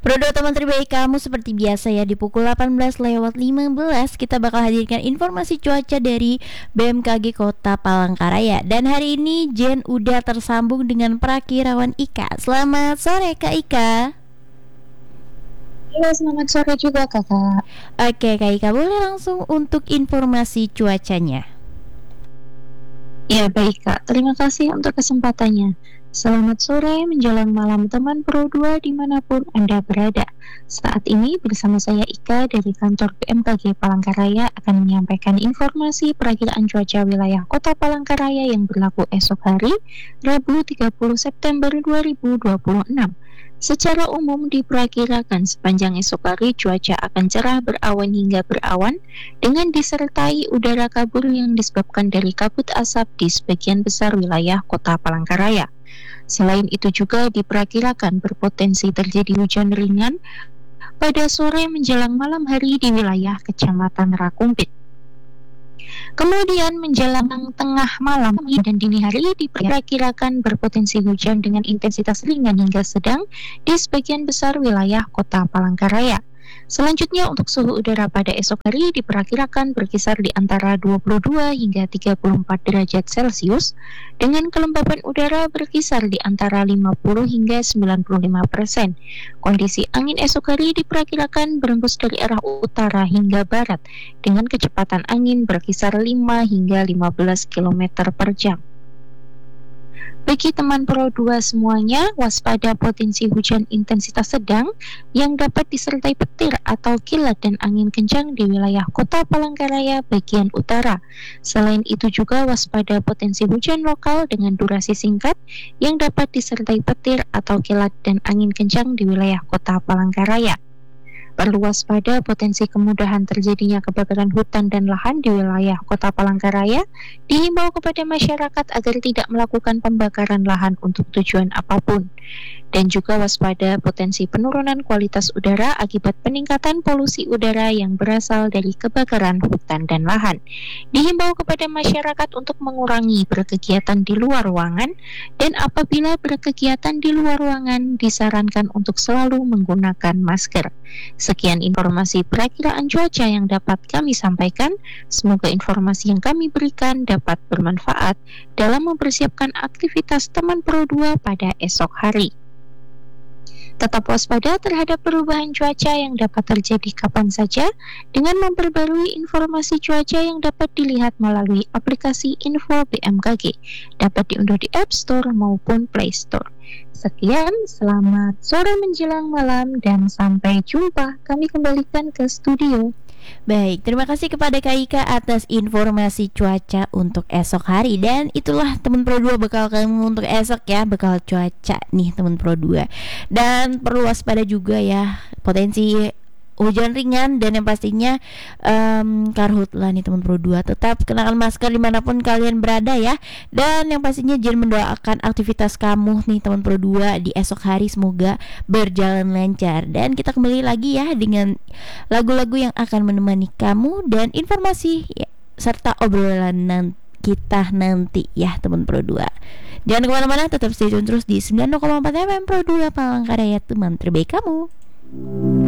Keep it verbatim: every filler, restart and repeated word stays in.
Produk teman terbaik kamu seperti biasa ya, di pukul delapan belas lewat lima belas kita bakal hadirkan informasi cuaca dari B M K G Kota Palangkaraya. Dan hari ini Jen udah tersambung dengan Prakirawan Ika. Selamat sore Kak Ika. Halo, selamat sore juga kakak. Oke Kak Ika, boleh langsung untuk informasi cuacanya. Ya baik kak, terima kasih untuk kesempatannya. Selamat sore menjelang malam teman Pro dua dimanapun Anda berada. Saat ini bersama saya Ika dari kantor B M K G Palangkaraya akan menyampaikan informasi perakiraan cuaca wilayah Kota Palangkaraya yang berlaku esok hari, Rabu tiga puluh September dua ribu dua puluh enam. Secara umum diperkirakan sepanjang esok hari cuaca akan cerah berawan hingga berawan dengan disertai udara kabur yang disebabkan dari kabut asap di sebagian besar wilayah Kota Palangkaraya. Selain itu juga diperkirakan berpotensi terjadi hujan ringan pada sore menjelang malam hari di wilayah Kecamatan Rakumpit. Kemudian menjelang tengah malam dan dini hari diperkirakan berpotensi hujan dengan intensitas ringan hingga sedang di sebagian besar wilayah Kota Palangkaraya. Selanjutnya untuk suhu udara pada esok hari diperkirakan berkisar di antara dua puluh dua hingga tiga puluh empat derajat Celcius dengan kelembapan udara berkisar di antara lima puluh hingga sembilan puluh lima persen. Kondisi angin esok hari diperkirakan berembus dari arah utara hingga barat dengan kecepatan angin berkisar lima hingga lima belas kilometer per jam. Bagi teman Pro dua semuanya, waspada potensi hujan intensitas sedang yang dapat disertai petir atau kilat dan angin kencang di wilayah Kota Palangkaraya bagian utara. Selain itu juga waspada potensi hujan lokal dengan durasi singkat yang dapat disertai petir atau kilat dan angin kencang di wilayah Kota Palangkaraya. Perlu waspada potensi kemudahan terjadinya kebakaran hutan dan lahan di wilayah Kota Palangkaraya. Dihimbau kepada masyarakat agar tidak melakukan pembakaran lahan untuk tujuan apapun. Dan juga waspada potensi penurunan kualitas udara akibat peningkatan polusi udara yang berasal dari kebakaran hutan dan lahan. Dihimbau kepada masyarakat untuk mengurangi berkegiatan di luar ruangan, dan apabila berkegiatan di luar ruangan disarankan untuk selalu menggunakan masker. Sekian informasi perakiraan cuaca yang dapat kami sampaikan. Semoga informasi yang kami berikan dapat bermanfaat dalam mempersiapkan aktivitas teman Pro dua pada esok hari. Tetap waspada terhadap perubahan cuaca yang dapat terjadi kapan saja dengan memperbarui informasi cuaca yang dapat dilihat melalui aplikasi Info B M K G. Dapat diunduh di App Store maupun Play Store. Sekian, selamat sore menjelang malam dan sampai jumpa. Kami kembalikan ke studio. Baik, terima kasih kepada Kak Ika atas informasi cuaca untuk esok hari. Dan itulah teman Pro dua bekal kamu untuk esok ya, bekal cuaca nih teman Pro dua. Dan perlu waspada juga ya potensi hujan ringan dan yang pastinya um, karhutlah nih teman Pro dua. Tetap kenakan masker dimanapun kalian berada ya. Dan yang pastinya jangan mendoakan aktivitas kamu nih teman Pro dua di esok hari semoga berjalan lancar. Dan kita kembali lagi ya dengan lagu-lagu yang akan menemani kamu dan informasi ya, serta obrolan nanti kita nanti ya teman Pro dua. Jangan kemana-mana, tetap stay tune terus di sembilan puluh koma empat F M Pro dua Palangkaraya, teman terbaik kamu.